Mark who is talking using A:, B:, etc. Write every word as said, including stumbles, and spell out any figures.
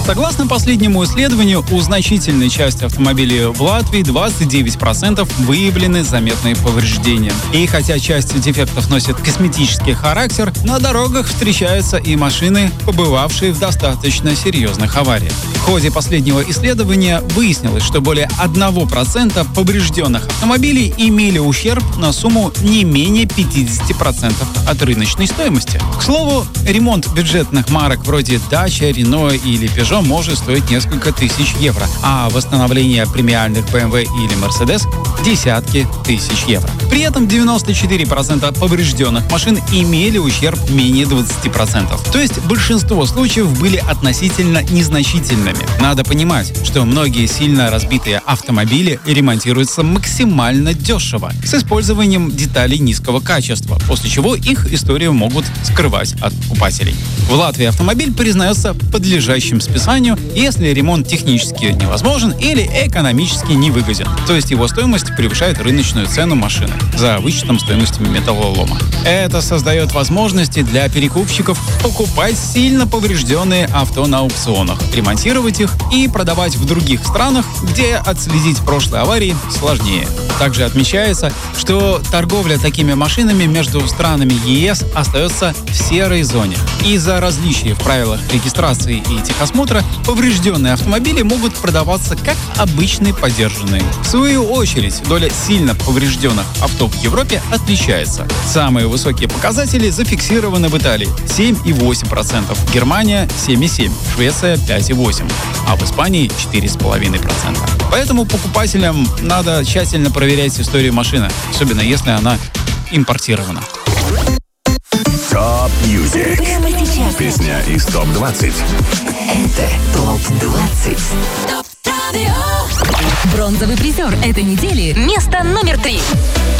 A: Согласно последнему исследованию, у значительной части автомобилей в Латвии двадцать девять процентов выявлены заметные повреждения. И хотя часть дефектов носит косметический характер, на дорогах встречаются и машины, побывавшие в достаточно серьезных авариях. В ходе последнего исследования выяснилось, что более одного процента поврежденных автомобилей имели ущерб на сумму не менее пятьдесят процентов от рыночной стоимости. К слову, ремонт бюджетных марок вроде Dacia, Renault или Peugeot может стоить несколько тысяч евро, а восстановление премиальных бэ эм вэ или Mercedes – десятки тысяч евро. При этом девяносто четыре процента поврежденных машин имели ущерб менее двадцать процентов. То есть большинство случаев были относительно незначительными. Надо понимать, что многие сильно разбитые автомобили ремонтируются максимально дешево, с использованием деталей низкого качества, после чего их историю могут скрывать от покупателей. В Латвии автомобиль признается подлежащим списанию, если ремонт технически невозможен или экономически невыгоден, то есть его стоимость превышает рыночную цену машины за вычетом стоимости металлолома. Это создает возможности для перекупщиков покупать сильно поврежденные авто на аукционах, ремонтировать их и продавать в других странах, где отследить прошлые аварии сложнее. Также отмечается, что торговля такими машинами между странами е эс остается в серой зоне. Из-за различий в правилах регистрации и техосмотра поврежденные автомобили могут продаваться как обычные подержанные. В свою очередь, доля сильно поврежденных авто в Европе отличается. Самые высокие показатели зафиксированы в Италии – семь и восемь десятых процента, Германия – семь и семь десятых процента, Швеция – пять и восемь десятых процента, а в Испании – четыре и пять десятых процента. Поэтому покупателям надо тщательно проверять историю машины, особенно если она импортирована.
B: Топ Мьюзик.
C: Прямо сейчас.
B: Песня из топ двадцать.
C: Это топ двадцать.
D: Бронзовый призер этой недели. Место номер три.